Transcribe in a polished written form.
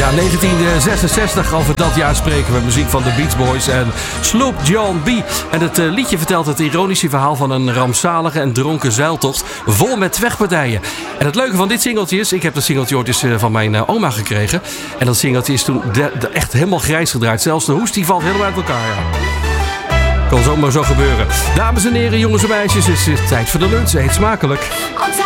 Ja, 1966, over dat jaar spreken we. Muziek van de Beach Boys en Sloop John B. En het liedje vertelt het ironische verhaal van een rampzalige en dronken zeiltocht vol met vechtpartijen. En het leuke van dit singeltje is, ik heb dat singeltje ooit eens van mijn oma gekregen. En dat singeltje is toen echt helemaal grijs gedraaid. Zelfs de hoest die valt helemaal uit elkaar. Ja. Kan zomaar zo gebeuren. Dames en heren, jongens en meisjes, het is tijd voor de lunch. Eet smakelijk.